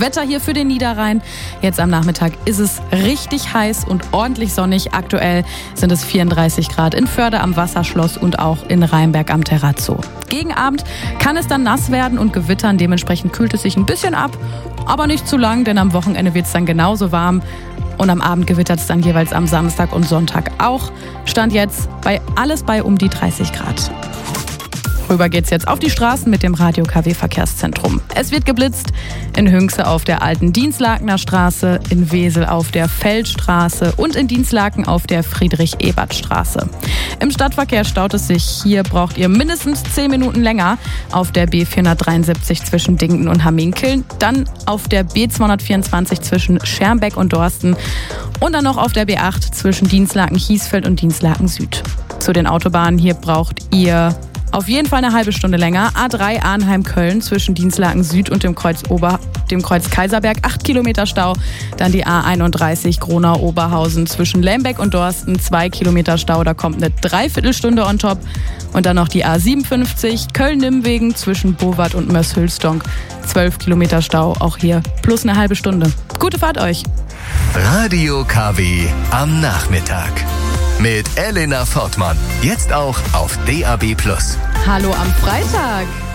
Wetter hier für den Niederrhein. Jetzt am Nachmittag ist es richtig heiß und ordentlich sonnig. Aktuell sind es 34 Grad in Förde am Wasserschloss und auch in Rheinberg am Terrazzo. Gegen Abend kann es dann nass werden und gewittern. Dementsprechend kühlt es sich ein bisschen ab, aber nicht zu lang, denn am Wochenende wird es dann genauso warm. Und am Abend gewittert es dann jeweils am Samstag und Sonntag auch. Stand jetzt alles bei um die 30 Grad. Rüber geht's jetzt auf die Straßen mit dem Radio KW Verkehrszentrum. Es wird geblitzt in Hünxe auf der alten Dienstlakener Straße, in Wesel auf der Feldstraße und in Dienstlaken auf der Friedrich-Ebert-Straße. Im Stadtverkehr staut es sich. Hier braucht ihr mindestens 10 Minuten länger auf der B473 zwischen Dingten und Hamminkeln, dann auf der B224 zwischen Schermbeck und Dorsten und dann noch auf der B8 zwischen Dienstlaken-Hiesfeld und Dienstlaken-Süd. Zu den Autobahnen hier braucht ihr auf jeden Fall eine halbe Stunde länger. A3 Arnheim-Köln zwischen Dienstlaken Süd und dem Kreuz Kaiserberg, 8 Kilometer Stau. Dann die A31 Gronau-Oberhausen zwischen Lembeck und Dorsten, 2 Kilometer Stau. Da kommt eine Dreiviertelstunde on top. Und dann noch die A57 Köln-Nimwegen zwischen Bowart und Mörs-Hülstonk, 12 Kilometer Stau. Auch hier plus eine halbe Stunde. Gute Fahrt euch. Radio KW am Nachmittag. Mit Elena Fortmann. Jetzt auch auf DAB+. Hallo am Freitag.